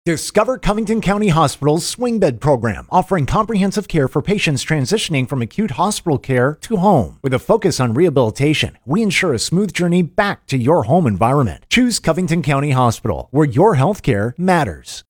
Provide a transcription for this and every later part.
Discover Covington County Hospital's swing bed program, offering comprehensive care for patients transitioning from acute hospital care to home. With a focus on rehabilitation, we ensure a smooth journey back to your home environment. Choose Covington County Hospital, where your health care matters.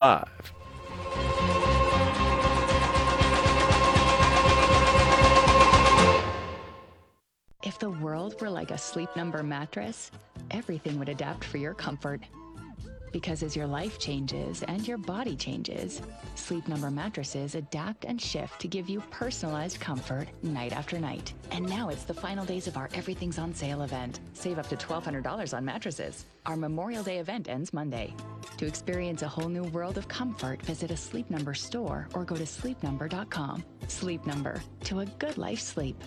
If the world were like a Sleep Number mattress, everything would adapt for your comfort. Because as your life changes and your body changes, Sleep Number mattresses adapt and shift to give you personalized comfort night after night. And now it's the final days of our Everything's on Sale event. Save up to $1,200 on mattresses. Our Memorial Day event ends Monday. To experience a whole new world of comfort, visit a Sleep Number store or go to sleepnumber.com. Sleep Number, to a good life sleep.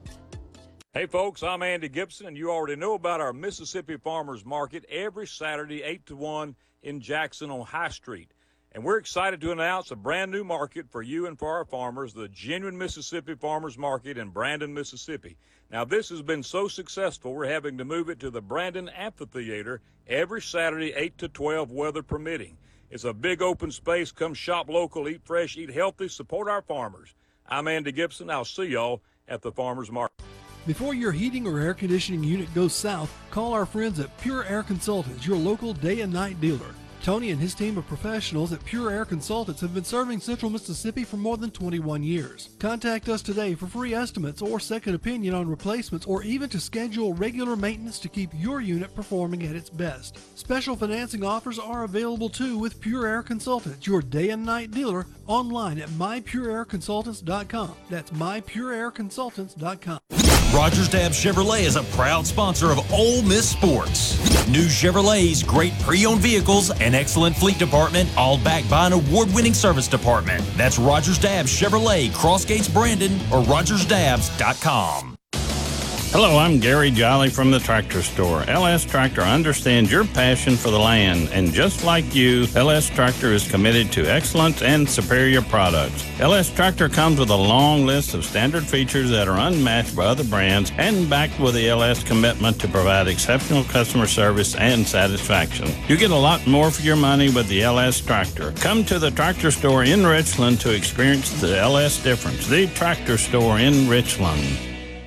Hey folks, I'm Andy Gibson, and you already know about our Mississippi Farmers Market every Saturday 8 to 1 in Jackson on High Street. And we're excited to announce a brand new market for you and for our farmers, the Genuine Mississippi Farmers Market in Brandon, Mississippi. Now this has been so successful, we're having to move it to the Brandon Amphitheater every Saturday 8 to 12, weather permitting. It's a big open space. Come shop local, eat fresh, eat healthy, support our farmers. I'm Andy Gibson. I'll see y'all at the Farmers Market. Before your heating or air conditioning unit goes south, call our friends at Pure Air Consultants, your local day and night dealer. Tony and his team of professionals at Pure Air Consultants have been serving Central Mississippi for more than 21 years. Contact us today for free estimates or second opinion on replacements, or even to schedule regular maintenance to keep your unit performing at its best. Special financing offers are available too with Pure Air Consultants, your day and night dealer, online at mypureairconsultants.com. That's mypureairconsultants.com. Rogers Dabbs Chevrolet is a proud sponsor of Ole Miss Sports. New Chevrolets, great pre-owned vehicles, an excellent fleet department, all backed by an award-winning service department. That's Rogers Dabbs Chevrolet, Crossgates, Brandon, or RogersDabbs.com. Hello, I'm Gary Jolly from the Tractor Store. LS Tractor understands your passion for the land, and just like you, LS Tractor is committed to excellence and superior products. LS Tractor comes with a long list of standard features that are unmatched by other brands, and backed with the LS commitment to provide exceptional customer service and satisfaction. You get a lot more for your money with the LS Tractor. Come to the Tractor Store in Richland to experience the LS difference. The Tractor Store in Richland.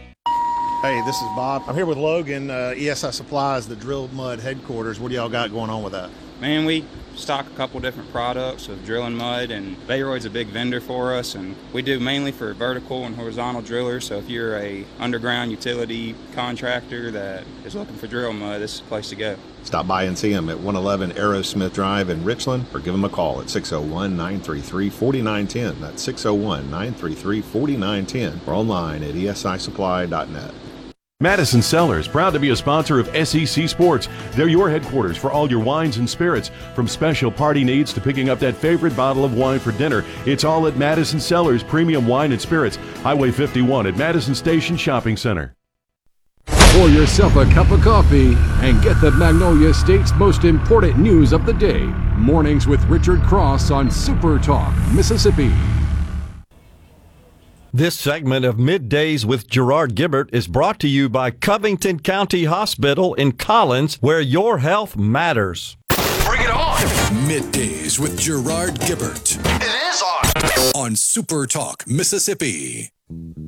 Hey, this is Bob. I'm here with Logan, ESI Supplies, the Drilled Mud headquarters. What do y'all got going on with that? Man, we stock a couple different products of drilling mud, and Bayroid's a big vendor for us, and we do mainly for vertical and horizontal drillers. So if you're a underground utility contractor that is looking for drill mud, this is the place to go. Stop by and see them at 111 Aerosmith Drive in Richland, or give them a call at 601-933-4910. That's 601-933-4910, or online at esisupply.net. Madison Cellars, proud to be a sponsor of SEC Sports. They're your headquarters for all your wines and spirits. From special party needs to picking up that favorite bottle of wine for dinner, it's all at Madison Cellars Premium Wine and Spirits, Highway 51 at Madison Station Shopping Center. Pour yourself a cup of coffee and get the Magnolia State's most important news of the day. Mornings with Richard Cross on Super Talk, Mississippi. This segment of Middays with Gerard Gibert is brought to you by Covington County Hospital in Collins, where your health matters. Bring it on! Middays with Gerard Gibert. It is on! On Super Talk, Mississippi.